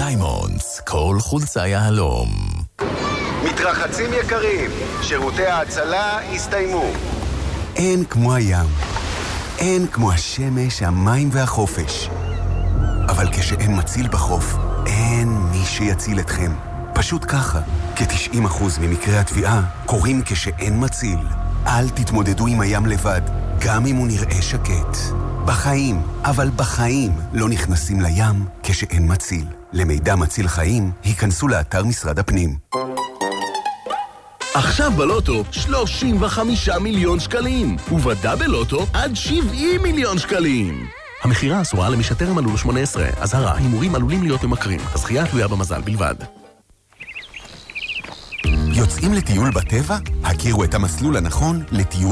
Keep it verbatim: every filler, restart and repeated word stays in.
דיימונדס, כל חולצה יהלום. מתרחצים יקרים, שירותי ההצלה הסתיימו. אין כמו הים, אין כמו השמש, המים והחופש. אבל כשאין מציל בחוף, אין מי שיציל אתכם. פשוט ככה, כ-תשעים אחוז ממקרי התביעה קורים כשאין מציל. אל תתמודדו עם הים לבד, גם אם הוא נראה שקט. בחיים, אבל בחיים לא נכנסים לים כשאין מציל. למידע מציל חיים, היכנסו לאתר משרד הפנים. עכשיו בלוטו שלושים וחמישה מיליון שקלים, ובדאבל לוטו עד שבעים מיליון שקלים. המחירה אסורה למי שטרם מלאו לו שמונה עשרה. אזהרה, הימורים עלולים להיות ממכרים. הזכייה תלויה במזל בלבד. יוצאים לטיול בטבע? הכירו את המסלול הנכון לטיול